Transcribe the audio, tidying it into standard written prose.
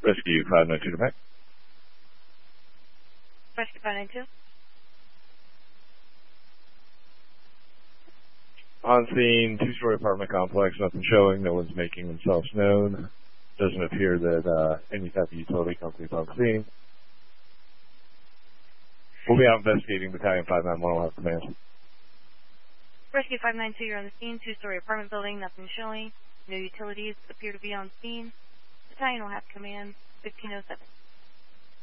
Rescue 592 to back. Rescue 592. On scene, two-story apartment complex, nothing showing, no one's making themselves known. Doesn't appear that any type of utility company is on scene. We'll be out investigating. Battalion 591 will have command. Rescue 592, you're on the scene. Two-story apartment building, nothing showing. No utilities appear to be on scene. Battalion will have command. 1507.